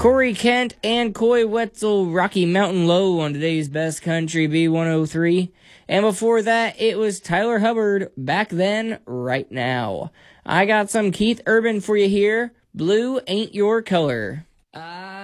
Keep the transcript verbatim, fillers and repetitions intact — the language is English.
Corey Kent and Coy Wetzel, Rocky Mountain Low on today's Best Country B one oh three. And before that, it was Tyler Hubbard, Back Then, Right Now. I got some Keith Urban for you here. Blue Ain't Your Color. I